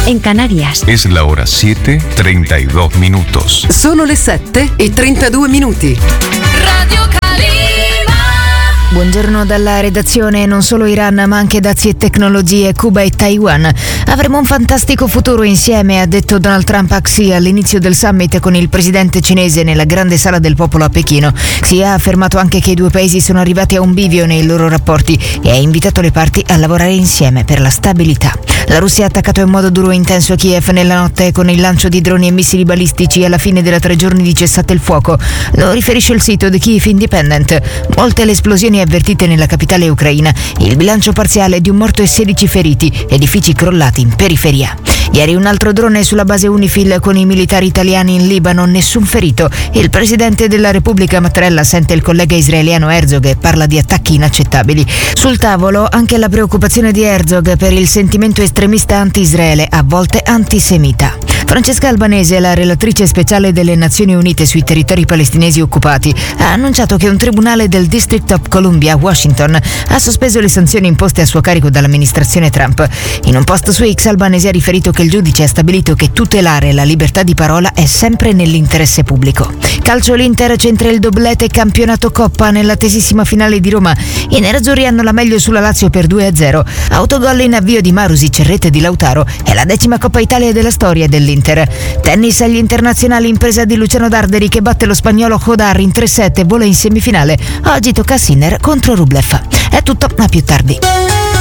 en Canarias. Es la hora 7:32 minutos. Sono le 7:32. Radio Calima. Buongiorno dalla redazione. Non solo Iran, ma anche dazi e tecnologie, Cuba e Taiwan. Avremo un fantastico futuro insieme, ha detto Donald Trump a Xi all'inizio del summit con il presidente cinese nella grande sala del popolo a Pechino. Xi ha affermato anche che i due paesi sono arrivati a un bivio nei loro rapporti e ha invitato le parti a lavorare insieme per la stabilità. La Russia ha attaccato in modo duro e intenso Kiev nella notte con il lancio di droni e missili balistici alla fine della 3 giorni di cessate il fuoco. Lo riferisce il sito The Kyiv Independent. Molte le esplosioni avvertite nella capitale ucraina. Il bilancio parziale è di un morto e 16 feriti, edifici crollati in periferia. Ieri un altro drone sulla base UNIFIL con i militari italiani in Libano, nessun ferito. Il presidente della Repubblica Mattarella sente il collega israeliano Herzog e parla di attacchi inaccettabili. Sul tavolo anche la preoccupazione di Herzog per il sentimento estremista anti-Israele, a volte antisemita. Francesca Albanese, la relatrice speciale delle Nazioni Unite sui territori palestinesi occupati, ha annunciato che un tribunale del District of Columbia a Washington ha sospeso le sanzioni imposte a suo carico dall'amministrazione Trump. In un post su X, Albanese ha riferito che il giudice ha stabilito che tutelare la libertà di parola è sempre nell'interesse pubblico. Calcio, l'Inter centra il doblete campionato Coppa nell'attesissima finale di Roma. I nerazzurri hanno la meglio sulla Lazio per 2-0. Autogol in avvio di Marusic, rete di Lautaro. È la 10ª Coppa Italia della storia dell'Inter. Tennis agli internazionali, impresa di Luciano Darderi che batte lo spagnolo Hodar in 3-7 e vola in semifinale. Oggi tocca a Sinner contro Rublev. È tutto, a più tardi.